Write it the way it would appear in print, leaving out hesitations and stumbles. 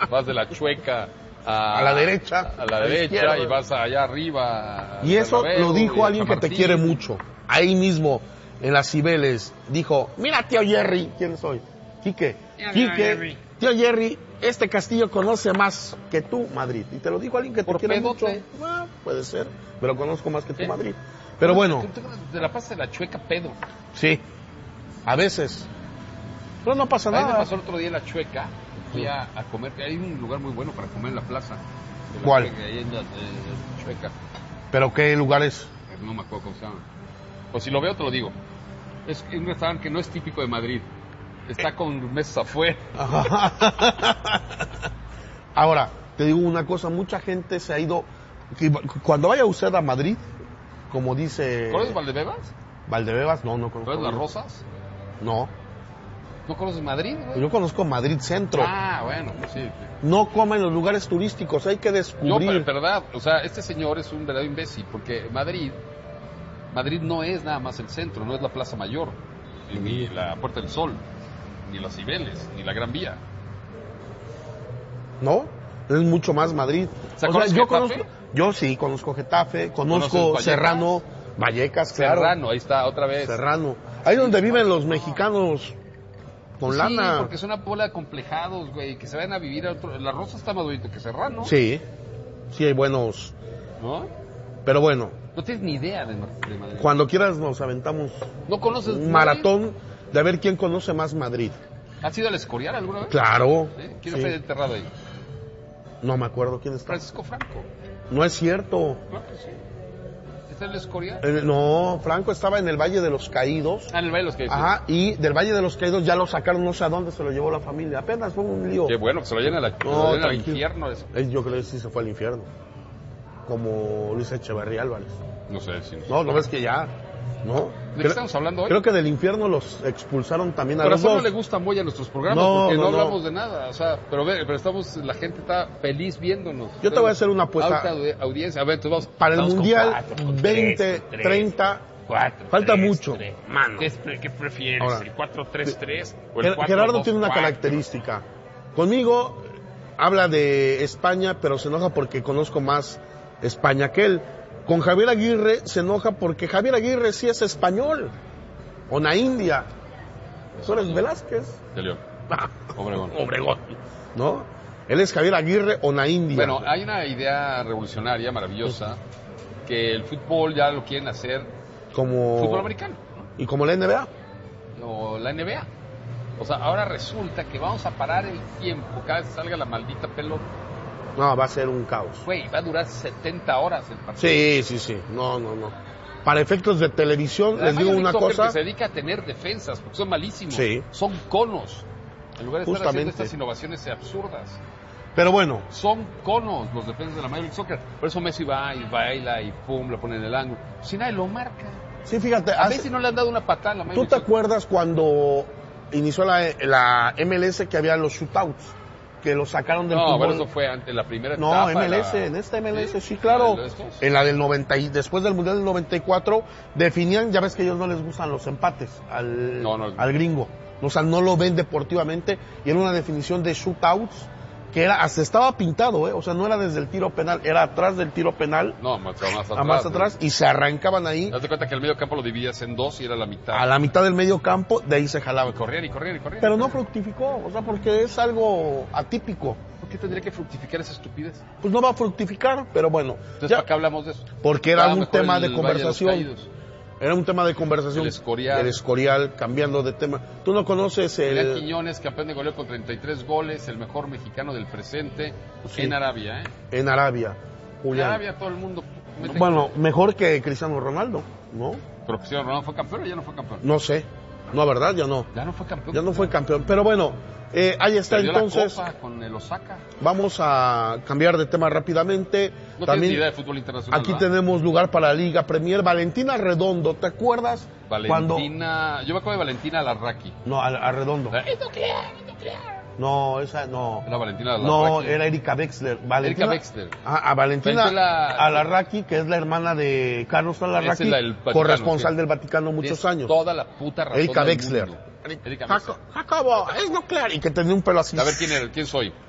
vas de la Chueca a la derecha. A la derecha y vas allá arriba. Y eso lo dijo alguien que te quiere mucho. Ahí mismo, en las Cibeles, dijo, mira tío Jerry, ¿quién soy? Quique, tío Jerry, este Castillo conoce más que tú Madrid. Y te lo dijo alguien que te quiere mucho. Bueno, puede ser, pero conozco más que tú Madrid. Pero bueno. Te la pasas de la Chueca pedo. Sí, a veces. Pero no pasa nada. A mí me pasó el otro día en la Chueca, fui a comer, hay un lugar muy bueno para comer en la plaza. ¿Cuál? Chueca, ahí en la Chueca. ¿Pero qué lugar es? No me acuerdo cómo se llama. Pues si lo veo te lo digo. Es un restaurante que no es típico de Madrid. Está con mesas afuera. Ahora, te digo una cosa, mucha gente se ha ido. Cuando vaya usted a Madrid, como dice. ¿Conoces Valdebebas? Valdebebas, no conozco. ¿Conoces Las Rosas? No. ¿No conoces Madrid, güey? Yo conozco Madrid Centro. Ah, bueno, pues sí. No comen en los lugares turísticos, hay que descubrir. No, pero verdad, o sea, este señor es un verdadero imbécil, porque Madrid no es nada más el centro, no es la Plaza Mayor, ni la Puerta del Sol, ni las Cibeles, ni la Gran Vía. ¿No? Es mucho más Madrid. Yo sí, conozco Getafe, conozco Serrano, Vallecas, claro. Serrano, ahí está, otra vez. Serrano. Ahí donde viven los mexicanos con lana. Sí, porque es una bola de complejados, güey, que se van a vivir a otro. La Rosa está más bonito que Serrano. Sí, sí hay buenos. ¿No? Pero bueno. No tienes ni idea de Madrid. Cuando quieras nos aventamos. ¿No conoces un maratón de ver quién conoce más Madrid. ¿Has ido al Escorial alguna vez? Claro. ¿Sí? ¿Quién fue enterrado ahí? No me acuerdo quién está. Francisco Franco. No es cierto. Claro que sí. ¿Está en el Escorial? No, Franco estaba en el Valle de los Caídos. Ah, en el Valle de los Caídos. Ajá, y del Valle de los Caídos ya lo sacaron, no sé a dónde se lo llevó la familia. Apenas fue un lío. Qué bueno, que se lo lleven al infierno. Yo creo que sí se fue al infierno. Como Luis Echeverría Álvarez. No sé si... No ves que ya... ¿No? ¿De qué estamos hablando hoy? Creo que del infierno los expulsaron también a los dos. Pero dos. no le gusta Moya a nuestros programas porque no hablamos de nada. O sea, pero la gente está feliz viéndonos. Yo te voy a hacer una apuesta. Alta audiencia. A ver, entonces vamos. Para el Mundial 2030. Falta mucho. Mano. ¿Qué prefieres? Ahora, ¿el 4-3-3 o el 4-2-4? Gerardo tiene una característica. Conmigo habla de España, pero se enoja porque conozco más España que él. Con Javier Aguirre se enoja porque Javier Aguirre sí es español. O na India. ¿Tú eres Velázquez? De León. Obregón. ¿No? Él es Javier Aguirre o na India. Bueno, hay una idea revolucionaria, maravillosa, que el fútbol ya lo quieren hacer como fútbol americano. ¿Y como la NBA? O la NBA. O sea, ahora resulta que vamos a parar el tiempo cada vez que salga la maldita pelota. No, va a ser un caos. Güey, va a durar 70 horas el partido. Sí. No. Para efectos de televisión, les digo una cosa. Que se dedica a tener defensas, porque son malísimos. Sí. Son conos. En lugar de estar haciendo estas innovaciones absurdas. Pero bueno. Son conos los defensas de la Major League Soccer. Por eso Messi va y baila y pum, lo pone en el ángulo. Si nadie lo marca. Sí, fíjate. A Messi no le han dado una patada a la Major League Soccer. ¿Tú te acuerdas cuando inició la MLS que había los shootouts? Que lo sacaron del fútbol. No, pero eso fue ante la primera etapa. No, MLS, en esta MLS, sí, claro. En la del 90 y después del Mundial del 94 definían, ya ves que a ellos no les gustan los empates al gringo. O sea, no lo ven deportivamente y era una definición de shootouts que era hasta estaba pintado, o sea, no era desde el tiro penal, era atrás del tiro penal. No, más atrás. Y se arrancaban ahí. Te das cuenta que el medio campo lo dividías en dos y era la mitad. A la mitad del medio campo, de ahí se jalaba. Y corrían. Pero no fructificó, o sea, porque es algo atípico. ¿Por qué tendría que fructificar esa estupidez? Pues no va a fructificar, pero bueno. Entonces, ¿para qué hablamos de eso? Porque era un tema de conversación. Era un tema de conversación. El Escorial, cambiando de tema. ¿Tú no conoces Julián Quiñones, campeón de goleo con 33 goles, el mejor mexicano del presente, en Arabia, En Arabia. Julián. En Arabia todo el mundo... Bueno, mejor que Cristiano Ronaldo, ¿no? ¿Pero Cristiano Ronaldo fue campeón o ya no fue campeón? No sé. No, ¿verdad? Ya no. Ya no fue campeón. Ya no fue campeón. Pero bueno, ahí está. Perdió entonces. La Copa con el Osaka. Vamos a cambiar de tema rápidamente. No también tienes ni idea de fútbol internacional. Aquí tenemos lugar para la Liga Premier. Valentina Redondo, ¿te acuerdas? Valentina. Yo me acuerdo de Valentina Larraqui. No, a Redondo. Es nuclear. No, esa no. Era Valentina Larraqui. No, era Erika Wexler. Erika Wexler. A Valentina Alarraqui, que es la hermana de Carlos Alarraqui, corresponsal del Vaticano muchos años. Toda la puta razón. Erika Wexler. Jacobo, es nuclear. Y que tenía un pelo así. A ver, ¿quién soy?